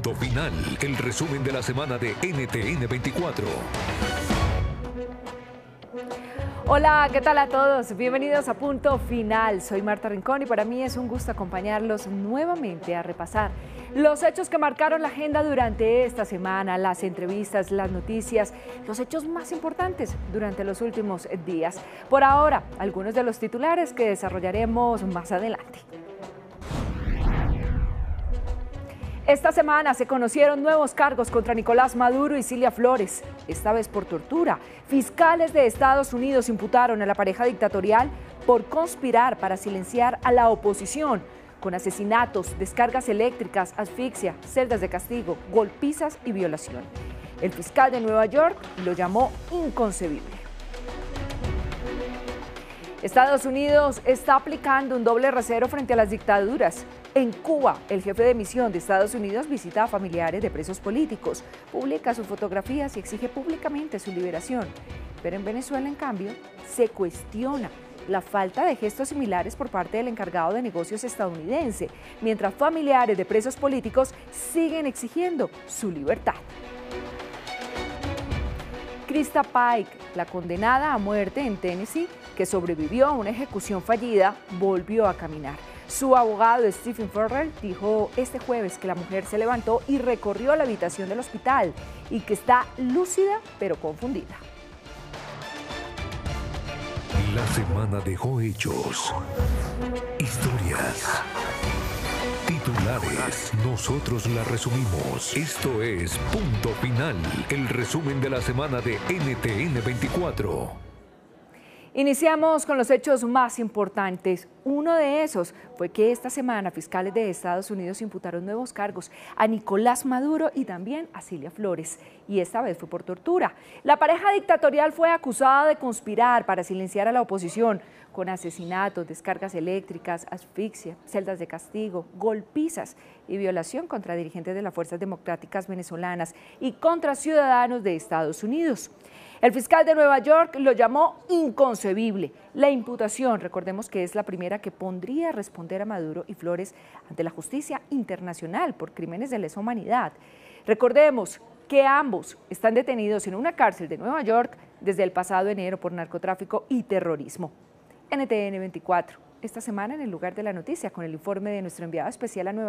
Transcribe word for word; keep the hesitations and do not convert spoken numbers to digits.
Punto Final, el resumen de la semana de N T N veinticuatro. Hola, ¿qué tal a todos? Bienvenidos a Punto Final. Soy Marta Rincón y para mí es un gusto acompañarlos nuevamente a repasar los hechos que marcaron la agenda durante esta semana, las entrevistas, las noticias, los hechos más importantes durante los últimos días. Por ahora, algunos de los titulares que desarrollaremos más adelante. Esta semana se conocieron nuevos cargos contra Nicolás Maduro y Cilia Flores, esta vez por tortura. Fiscales de Estados Unidos imputaron a la pareja dictatorial por conspirar para silenciar a la oposición, con asesinatos, descargas eléctricas, asfixia, celdas de castigo, golpizas y violación. El fiscal de Nueva York lo llamó inconcebible. Estados Unidos está aplicando un doble rasero frente a las dictaduras. En Cuba, el jefe de misión de Estados Unidos visita a familiares de presos políticos, publica sus fotografías y exige públicamente su liberación. Pero en Venezuela, en cambio, se cuestiona la falta de gestos similares por parte del encargado de negocios estadounidense, mientras familiares de presos políticos siguen exigiendo su libertad. Krista Pike, la condenada a muerte en Tennessee, que sobrevivió a una ejecución fallida, volvió a caminar. Su abogado Stephen Farrell dijo este jueves que la mujer se levantó y recorrió la habitación del hospital y que está lúcida pero confundida. La semana dejó hechos, historias, titulares. Nosotros la resumimos. Esto es Punto Final, el resumen de la semana de N T N veinticuatro. Iniciamos con los hechos más importantes. Uno de esos fue que esta semana fiscales de Estados Unidos imputaron nuevos cargos a Nicolás Maduro y también a Cilia Flores, y esta vez fue por tortura. La pareja dictatorial fue acusada de conspirar para silenciar a la oposición, con asesinatos, descargas eléctricas, asfixia, celdas de castigo, golpizas y violación contra dirigentes de las fuerzas democráticas venezolanas y contra ciudadanos de Estados Unidos. El fiscal de Nueva York lo llamó inconcebible. La imputación, recordemos que es la primera que pondría a responder a Maduro y Flores ante la justicia internacional por crímenes de lesa humanidad. Recordemos que ambos están detenidos en una cárcel de Nueva York desde el pasado enero por narcotráfico y terrorismo. N T N veinticuatro, esta semana en el lugar de la noticia con el informe de nuestro enviado especial a Nueva York.